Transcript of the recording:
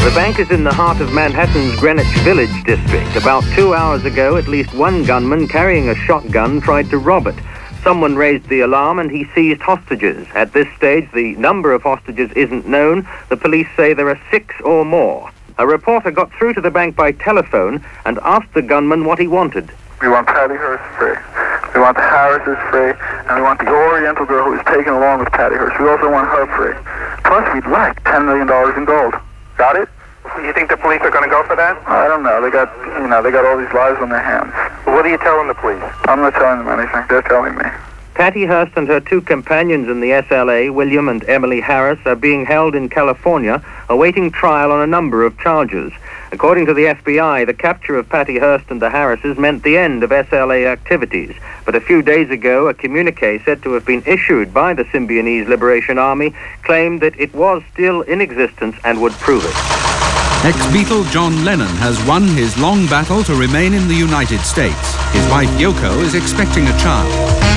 The bank is in the heart of Manhattan's Greenwich Village district. About 2 hours ago, at least one gunman carrying a shotgun tried to rob it. Someone raised the alarm and he seized hostages. At this stage, the number of hostages isn't known. The police say there are 6 or more. A reporter got through to the bank by telephone and asked the gunman what he wanted. We want Patty Hearst free. We want the Harrises free. And we want the Oriental girl who was taken along with Patty Hearst. We also want her free. Plus, we'd like $10 million in gold. Got it? You think the police are going to go for that? I don't know. They got all these lives on their hands. What are you telling the police? I'm not telling them anything. They're telling me. Patty Hearst and her 2 companions in the SLA, William and Emily Harris, are being held in California, awaiting trial on a number of charges. According to the FBI, the capture of Patty Hearst and the Harrises meant the end of SLA activities. But a few days ago, a communique said to have been issued by the Symbionese Liberation Army claimed that it was still in existence and would prove it. Ex-Beatle John Lennon has won his long battle to remain in the United States. His wife Yoko is expecting a child.